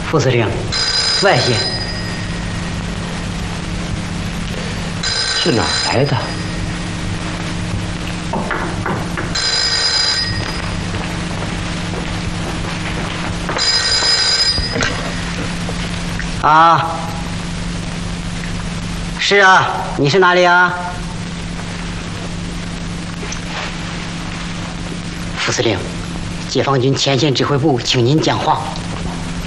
副司令，外线是哪儿来的？ 啊，是啊，你是哪里啊？副司令，解放军前线指挥部，请您讲话。